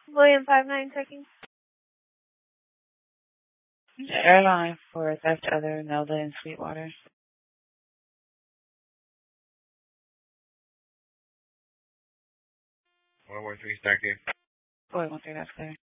William 59 checking. Airline for theft other Nelda and Sweetwater. 113 Star Care. 413, that's clear.